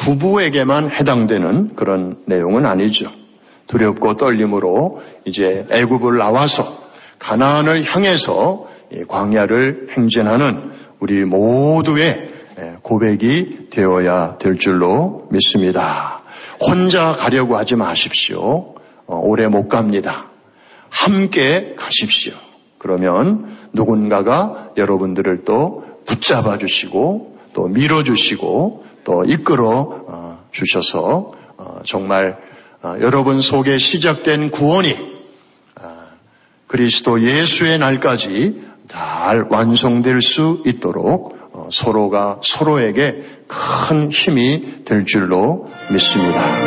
부부에게만 해당되는 그런 내용은 아니죠. 두렵고 떨림으로 이제 애굽을 나와서 가나안을 향해서 광야를 행진하는 우리 모두의 고백이 되어야 될 줄로 믿습니다. 혼자 가려고 하지 마십시오. 오래 못 갑니다. 함께 가십시오. 그러면 누군가가 여러분들을 또 붙잡아 주시고 또 밀어주시고 또 이끌어 주셔서 정말 여러분 속에 시작된 구원이 그리스도 예수의 날까지 잘 완성될 수 있도록 서로가 서로에게 큰 힘이 될 줄로 믿습니다.